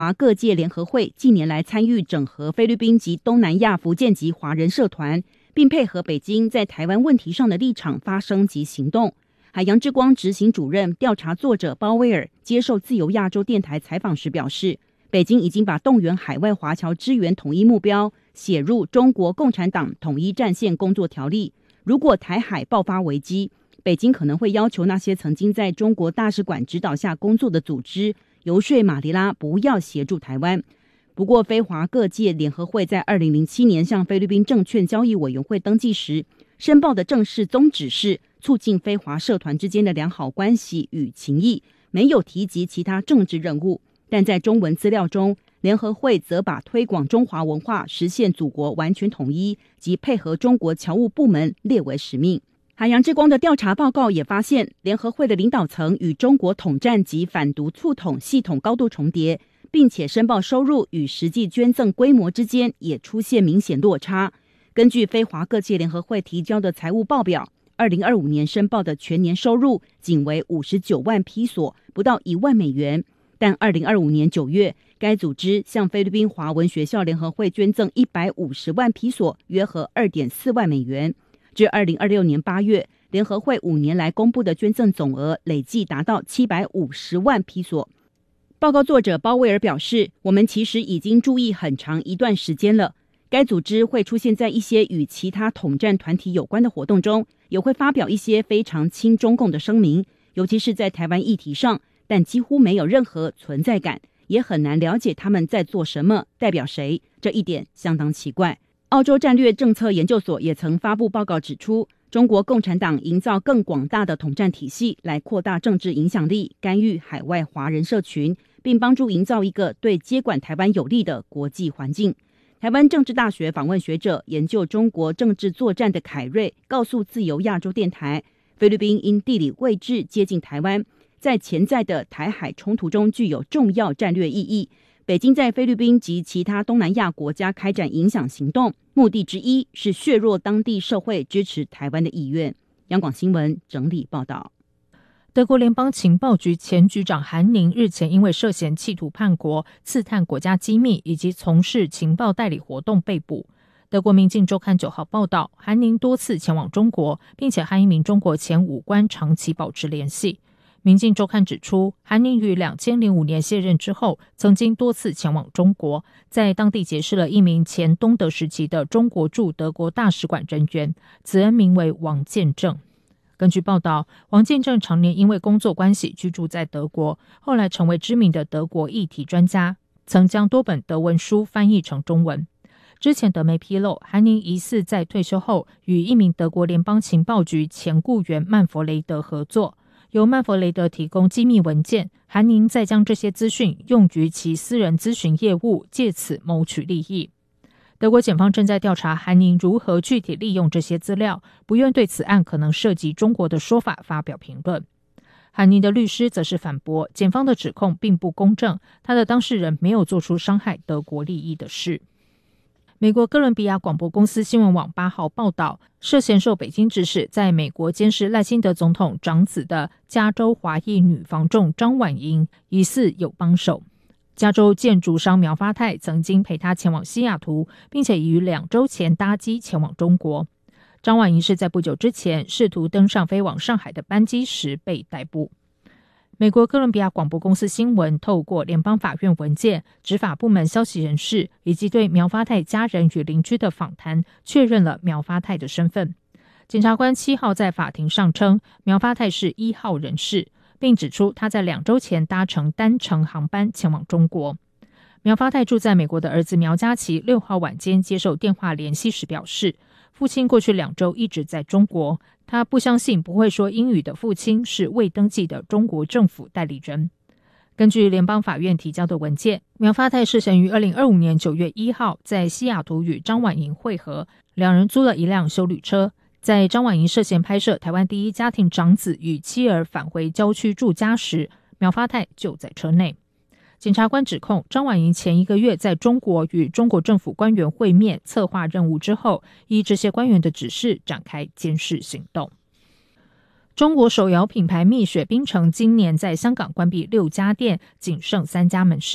各界联合会近年来参与整合菲律宾及东南亚福建籍华人社团，并配合北京在台湾问题上的立场发声及行动。海洋之光执行主任调查作者鲍威尔接受自由亚洲电台采访时表示，北京已经把动员海外华侨支援统一目标写入中国共产党统一战线工作条例。如果台海爆发危机，北京可能会要求那些曾经在中国大使馆指导下工作的组织游说马尼拉不要协助台湾。不过，非华各界联合会在2007年向菲律宾证券交易委员会登记时，申报的正式宗旨是促进非华社团之间的良好关系与情谊，没有提及其他政治任务。但在中文资料中，联合会则把推广中华文化、实现祖国完全统一及配合中国侨务部门列为使命。海洋之光的调查报告也发现，联合会的领导层与中国统战及反独促统系统高度重叠，并且申报收入与实际捐赠规模之间也出现明显落差。根据非华各界联合会提交的财务报表，2025年申报的全年收入仅为59万披索，不到1万美元。但2025年9月，该组织向菲律宾华文学校联合会捐赠150万披索，约合2.4万美元。至2026年8月，联合会5年来公布的捐赠总额累计达到750万披索。报告作者鲍威尔表示，我们其实已经注意很长一段时间了，该组织会出现在一些与其他统战团体有关的活动中，也会发表一些非常亲中共的声明，尤其是在台湾议题上，但几乎没有任何存在感，也很难了解他们在做什么，代表谁，这一点相当奇怪。澳洲战略政策研究所也曾发布报告指出，中国共产党营造更广大的统战体系来扩大政治影响力，干预海外华人社群，并帮助营造一个对接管台湾有利的国际环境。台湾政治大学访问学者研究中国政治作战的凯瑞告诉自由亚洲电台，菲律宾因地理位置接近台湾，在潜在的台海冲突中具有重要战略意义。北京在菲律宾及其他东南亚国家开展影响行动，目的之一是削弱当地社会支持台湾的意愿。央广新闻整理报道。 德国联邦情报局前局长韩宁日前因为涉嫌企图叛国、刺探国家机密以及从事情报代理活动被捕。德国《明镜周刊》9号报道，韩宁多次前往中国，并且和一名中国前武官长期保持联系。民进周刊指出，韩宁于2005年卸任之后，曾经多次前往中国，在当地结识了一名前东德时期的中国驻德国大使馆人员，此人名为王建正。根据报道，王建正常年因为工作关系居住在德国，后来成为知名的德国议题专家，曾将多本德文书翻译成中文。之前德媒披露，韩宁疑似在退休后与一名德国联邦情报局前雇员曼弗雷德合作，由曼弗雷德提供机密文件，韩宁再将这些资讯用于其私人咨询业务，借此谋取利益。德国检方正在调查韩宁如何具体利用这些资料，不愿对此案可能涉及中国的说法发表评论。韩宁的律师则是反驳，检方的指控并不公正，他的当事人没有做出伤害德国利益的事。美国哥伦比亚广播公司新闻网8号报道，涉嫌受北京指使在美国监视赖清德总统长子的加州华裔女房仲张婉莹疑似有帮手。加州建筑商苗发泰曾经陪他前往西雅图，并且已于2周前搭机前往中国。张婉莹是在不久之前试图登上飞往上海的班机时被逮捕。美国哥伦比亚广播公司新闻透过联邦法院文件、执法部门消息人士以及对苗发泰家人与邻居的访谈，确认了苗发泰的身份。检察官7号在法庭上称，苗发泰是1号人士，并指出他在2周前搭乘单程航班前往中国。苗发泰住在美国的儿子苗家琪6号晚间接受电话联系时表示，父亲过去2周一直在中国，他不相信不会说英语的父亲是未登记的中国政府代理人。根据联邦法院提交的文件，苗发泰涉嫌于2025年9月1号在西雅图与张婉莹会合，两人租了一辆休旅车。在张婉莹涉嫌拍摄台湾第一家庭长子与妻儿返回郊区住家时，苗发泰就在车内。检察官指控张婉莹前1个月在中国与中国政府官员会面，策划任务之后，依这些官员的指示展开监视行动。中国手摇品牌蜜雪冰城今年在香港关闭6家店，仅剩3家门市。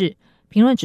评论指